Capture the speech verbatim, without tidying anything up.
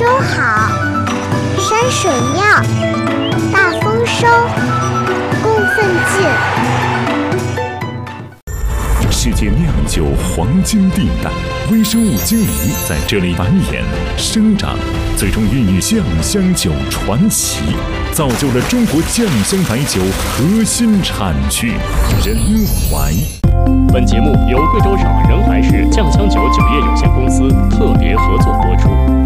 州好，山水妙，大丰收，供奉进。 世界酿酒黄金地带，微生物精灵在这里繁衍生长，最终孕育酱香酒传奇，造就了中国酱香白酒核心产区仁怀。 本节目由贵州省仁怀市酱香酒酒业有限公司特别合作播出。